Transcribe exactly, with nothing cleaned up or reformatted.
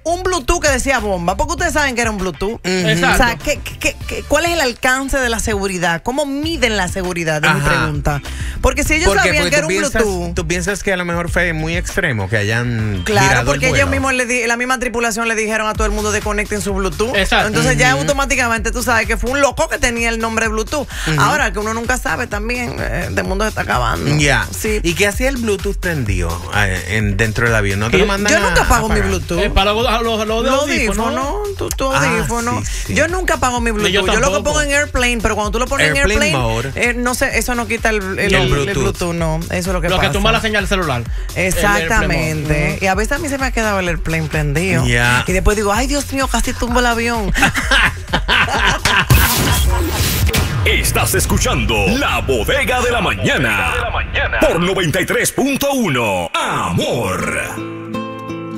un Bluetooth que decía bomba, porque ustedes saben que era un Bluetooth. Uh-huh. Exacto. O sea, ¿qué, qué, qué, ¿cuál es el alcance de la seguridad? ¿Cómo miden la seguridad? Es mi pregunta. Porque si ellos porque, sabían porque que era un piensas, Bluetooth. Tú piensas que a lo mejor fue muy extremo, que hayan Claro, virado porque el ellos vuelo. mismos, le di, la misma tripulación le dijeron a todo el mundo desconecten su Bluetooth. Exacto. Entonces Uh-huh. ya automáticamente tú sabes que fue un loco que tenía el nombre Bluetooth. Uh-huh. Ahora, que uno nunca sabe también, eh, el mundo se está acabando. Ya. Yeah. Sí. ¿Y qué hacía el Bluetooth prendido eh, en, dentro del avión? ¿No te lo mandan? Yo nunca apago a mi Bluetooth. Eh, para los, los, los, Los audífonos. audífonos, tu, tu Ah, audífono. sí, sí. Yo nunca apago mi Bluetooth. Yo Yo, lo que tampoco. pongo en Airplane, pero cuando tú lo pones Airplane en Airplane, mode. eh, no sé, eso no quita el, el, El el Bluetooth. Bluetooth. No, eso es lo que Lo pasa. que tumba la señal celular. Exactamente. Y a veces a mí se me ha quedado el Airplane prendido. Yeah. Y después digo, ay, Dios mío, casi tumbo el avión. Estás escuchando La Bodega de la Mañana por noventa y tres punto uno. Amor.